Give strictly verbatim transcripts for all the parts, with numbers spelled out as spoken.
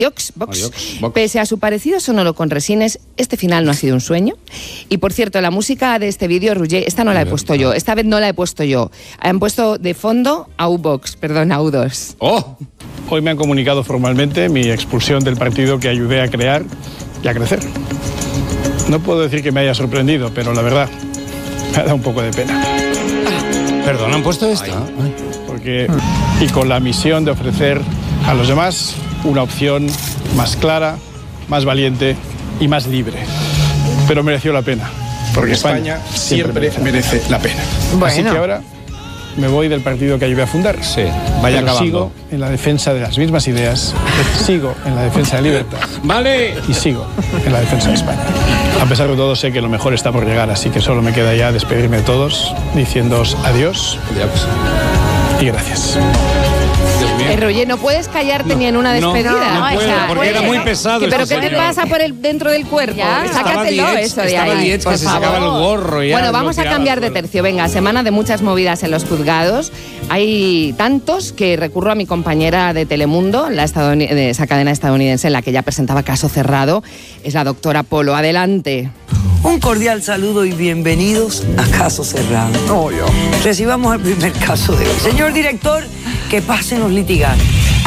Box. Box. Pese a su parecido sonoro con Resines, este final no ha sido un sueño. Y por cierto, la música de este vídeo, Roger, esta no la he puesto yo, esta vez no la he puesto yo. Han puesto de fondo a U Vox, perdón, a U dos. ¡Oh! Hoy me han comunicado formalmente mi expulsión del partido que ayudé a crear y a crecer. No puedo decir que me haya sorprendido, pero la verdad, me ha dado un poco de pena. Perdón, ¿han puesto esta? Ay. Porque, y con la misión de ofrecer a los demás una opción más clara, más valiente y más libre. Pero mereció la pena, porque España, España siempre, siempre merece, merece la pena. Bueno. Así que ahora me voy del partido que ayudé a fundar. Sí, vaya pero acabando. Sigo en la defensa de las mismas ideas, sigo en la defensa de la libertad. ¡Vale! Y sigo en la defensa de España. A pesar de todo, sé que lo mejor está por llegar, así que solo me queda ya despedirme de todos, diciéndoos adiós, adiós. Y gracias. Eh, Roger, no puedes callarte no, ni en una despedida. No, no, no puedo, o sea, porque era muy pesado. Que, ¿Pero este qué te señor. pasa por el, dentro del cuerpo? Ya. Sácatelo Estaba eso de estaba ahí, diez, por que se favor. sacaba el gorro. Ya bueno, vamos a cambiar de fuera. tercio. Venga, semana de muchas movidas en los juzgados. Hay tantos que recurro a mi compañera de Telemundo, la de esa cadena estadounidense en la que ya presentaba Caso Cerrado. Es la doctora Polo. Adelante. Un cordial saludo y bienvenidos a Caso Cerrado. Oh, yo. Recibamos el primer caso de hoy. Señor director, que pasen los litigantes.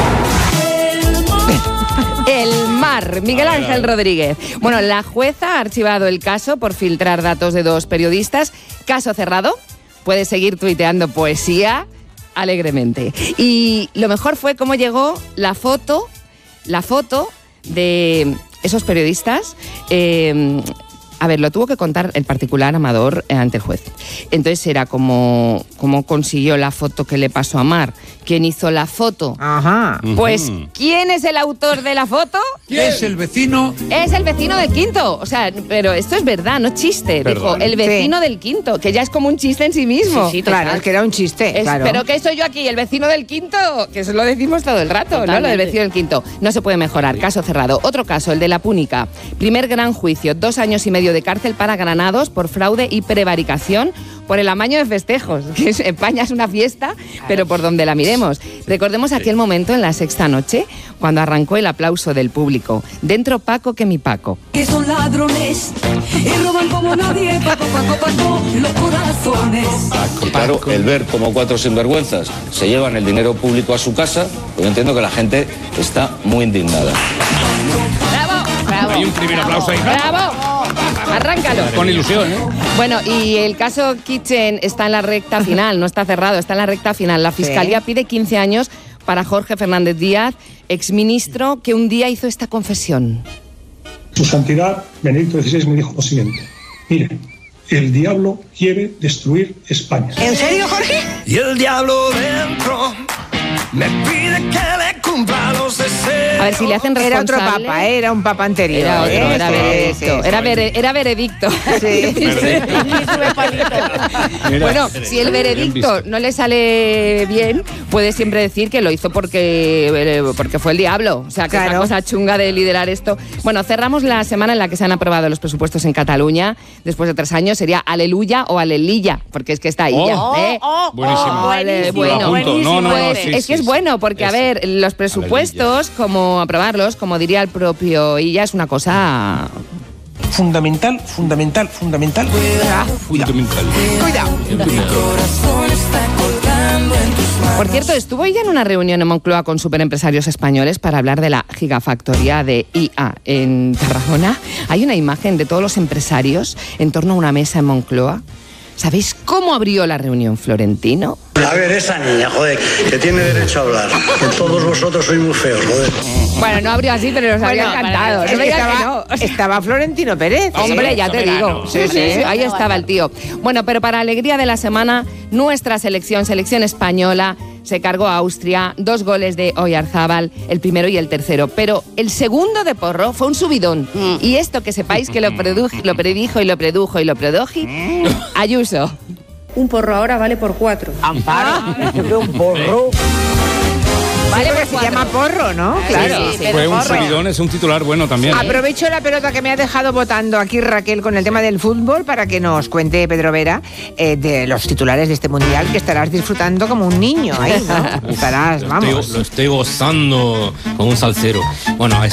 El mar, Miguel Ángel Rodríguez. Bueno, la jueza ha archivado el caso por filtrar datos de dos periodistas. Caso cerrado. Puedes seguir tuiteando poesía alegremente. Y lo mejor fue cómo llegó la foto, la foto de esos periodistas. Eh, A ver, lo tuvo que contar el particular Amador ante el juez. Entonces era como, como consiguió la foto que le pasó a Mar. ¿Quién hizo la foto? Ajá. Pues, ¿quién es el autor de la foto? ¿Quién? Es el vecino. Es el vecino del quinto. O sea, pero esto es verdad, no es chiste. Perdón. Dijo, el vecino Sí. del quinto, que ya es como un chiste en sí mismo. Sí, sí, claro, es que era un chiste. Es, claro. Pero ¿qué soy yo aquí? El vecino del quinto, que eso lo decimos todo el rato, Totalmente. ¿no? Lo del vecino del quinto. No se puede mejorar. Caso cerrado. Otro caso, el de La Púnica. Primer gran juicio. Dos años y medio de cárcel para Granados por fraude y prevaricación por el amaño de festejos. Que es, España es una fiesta, pero por donde la miremos. Recordemos aquel momento en la sexta noche, cuando arrancó el aplauso del público. Dentro Paco que mi Paco. Que son ladrones y roban como nadie, Paco, Paco, Paco, los corazones. Claro, el ver como cuatro sinvergüenzas se llevan el dinero público a su casa, pues yo entiendo que la gente está muy indignada. ¡Bravo! ¡Bravo! Hay un primer aplauso ahí. ¡Bravo! Arráncalo. Con ilusión, ¿eh? Bueno, y el caso Kitchen está en la recta final, no está cerrado, está en la recta final. La Fiscalía Sí. pide quince años para Jorge Fernández Díaz, exministro, que un día hizo esta confesión. Su Santidad Benedicto dieciséis me dijo lo siguiente: mire, el diablo quiere destruir España. ¿En serio, Jorge? Y el diablo dentro me pide que le cumpla los deseos. A ver, si le hacen Era otro responsable... papa, ¿eh? Era un papa anterior. Era otro, ¿eh? era Sí, veredicto. sí, sí. Era, vere- era veredicto. Sí. Bueno, si el veredicto no le sale bien, puede siempre decir que lo hizo porque, eh, porque fue el diablo. O sea, que es Claro. la cosa chunga de liderar esto. Bueno, cerramos la semana en la que se han aprobado los presupuestos en Cataluña. Después de tres años sería aleluya o alelilla, porque es que está ahí Oh. ya. ¿eh? Buenísimo. Vale, Lo bueno. apunto. No, no, no, Pues sí, es que sí, es sí. bueno, porque a Eso. ver, los presupuestos, como aprobarlos, como diría el propio Illa, es una cosa... Fundamental, fundamental, fundamental. Fundamental. Cuidado. Por cierto, estuvo ella en una reunión en Moncloa con superempresarios españoles para hablar de la gigafactoría de I A en Tarragona. Hay una imagen de todos los empresarios en torno a una mesa en Moncloa. ¿Sabéis cómo abrió la reunión Florentino? A ver, esa niña, joder, que tiene derecho a hablar. Que todos vosotros sois muy feos, joder. Bueno, no abrió así, pero nos habría Bueno, encantado. es No que me digas que estaba, no. estaba Florentino Pérez. Hombre, ya te digo. soberano. Sí, sí, sí, ahí estaba el tío. Bueno, pero para alegría de la semana, nuestra selección, selección española, se cargó a Austria, dos goles de Oyarzábal, el primero y el tercero. Pero el segundo de Porro fue un subidón. Y esto que sepáis que lo, produj- lo predijo y lo produjo y lo produji, Ayuso. Un porro ahora vale por cuatro. Amparo. Un porro. Vale, pues se llama porro, ¿no? Claro. sí, sí. Fue un Porro. subidón, es un titular bueno también. Aprovecho la pelota que me ha dejado votando aquí Raquel con el tema del fútbol para que nos cuente Pedro Vera eh, de los titulares de este mundial, que estarás disfrutando como un niño ahí, ¿no? Estarás, Lo vamos. estoy, lo estoy gozando como un salsero. Bueno, es